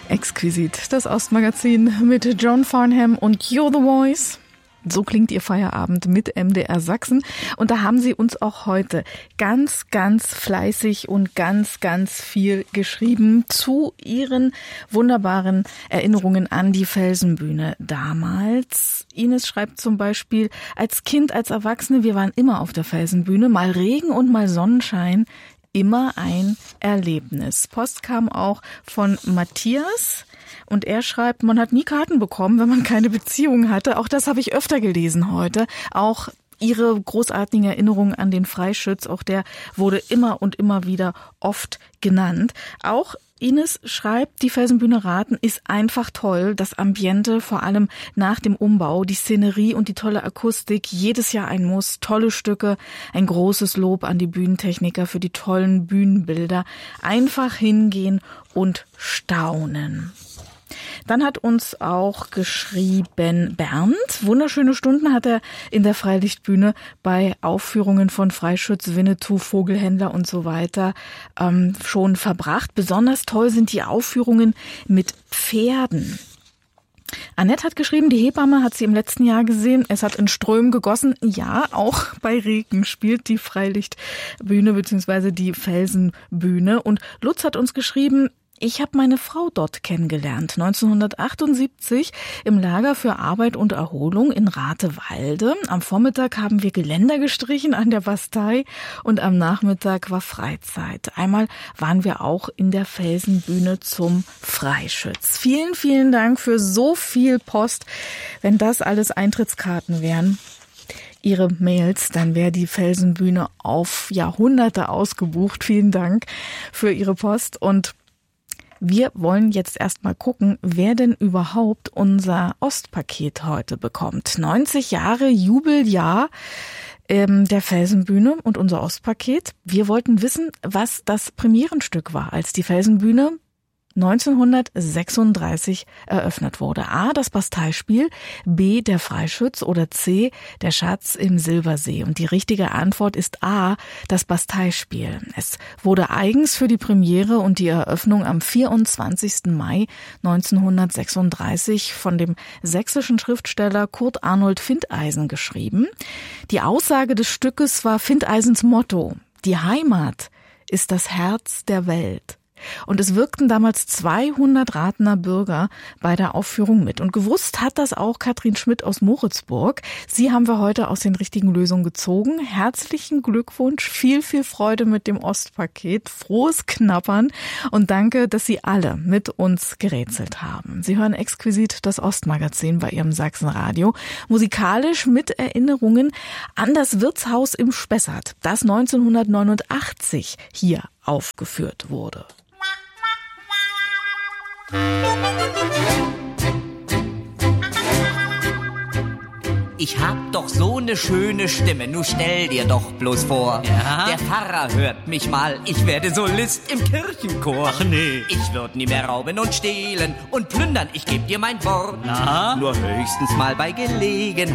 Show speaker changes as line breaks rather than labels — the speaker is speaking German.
Exquisit, das Ostmagazin mit John Farnham und You're the Voice. So klingt Ihr Feierabend mit MDR Sachsen. Und da haben Sie uns auch heute ganz, ganz fleißig und ganz, ganz viel geschrieben zu Ihren wunderbaren Erinnerungen an die Felsenbühne damals. Ines schreibt zum Beispiel, als Kind, als Erwachsene, wir waren immer auf der Felsenbühne, mal Regen und mal Sonnenschein. Immer ein Erlebnis. Post kam auch von Matthias und er schreibt, man hat nie Karten bekommen, wenn man keine Beziehung hatte. Auch das habe ich öfter gelesen heute. Auch Ihre großartigen Erinnerungen an den Freischütz, auch der wurde immer und immer wieder oft genannt. Auch Ines schreibt, die Felsenbühne Rathen ist einfach toll. Das Ambiente, vor allem nach dem Umbau, die Szenerie und die tolle Akustik, jedes Jahr ein Muss, tolle Stücke, ein großes Lob an die Bühnentechniker für die tollen Bühnenbilder. Einfach hingehen und staunen. Dann hat uns auch geschrieben Bernd. Wunderschöne Stunden hat er in der Freilichtbühne bei Aufführungen von Freischütz, Winnetou, Vogelhändler und so weiter schon verbracht. Besonders toll sind die Aufführungen mit Pferden. Annette hat geschrieben, die Hebamme hat sie im letzten Jahr gesehen. Es hat in Strömen gegossen. Ja, auch bei Regen spielt die Freilichtbühne bzw. die Felsenbühne. Und Lutz hat uns geschrieben, ich habe meine Frau dort kennengelernt, 1978 im Lager für Arbeit und Erholung in Ratewalde. Am Vormittag haben wir Geländer gestrichen an der Bastei und am Nachmittag war Freizeit. Einmal waren wir auch in der Felsenbühne zum Freischütz. Vielen, vielen Dank für so viel Post. Wenn das alles Eintrittskarten wären, Ihre Mails, dann wäre die Felsenbühne auf Jahrhunderte ausgebucht. Vielen Dank für Ihre Post und wir wollen jetzt erstmal gucken, wer denn überhaupt unser Ostpaket heute bekommt. 90 Jahre Jubeljahr der Felsenbühne und unser Ostpaket. Wir wollten wissen, was das Premierenstück war, als die Felsenbühne 1936 eröffnet wurde. A, das Basteispiel, B, der Freischütz oder C, der Schatz im Silbersee. Und die richtige Antwort ist A, das Basteispiel. Es wurde eigens für die Premiere und die Eröffnung am 24. Mai 1936 von dem sächsischen Schriftsteller Kurt Arnold Findeisen geschrieben. Die Aussage des Stückes war Findeisens Motto: Die Heimat ist das Herz der Welt. Und es wirkten damals 200 Rathener Bürger bei der Aufführung mit. Und gewusst hat das auch Katrin Schmidt aus Moritzburg. Sie haben wir heute aus den richtigen Lösungen gezogen. Herzlichen Glückwunsch, viel, viel Freude mit dem Ostpaket, frohes Knabbern und danke, dass Sie alle mit uns gerätselt haben. Sie hören exquisit das Ostmagazin bei Ihrem Sachsenradio. Musikalisch mit Erinnerungen an das Wirtshaus im Spessart, das 1989 hier aufgeführt wurde.
Ich hab doch so ne schöne Stimme, nu stell dir doch bloß vor.
Ja?
Der Pfarrer hört mich mal, ich werde Solist im Kirchenchor.
Ach nee.
Ich würd nie mehr rauben und stehlen und plündern, ich geb dir mein Wort.
Na?
Nur höchstens mal bei Gelegenheit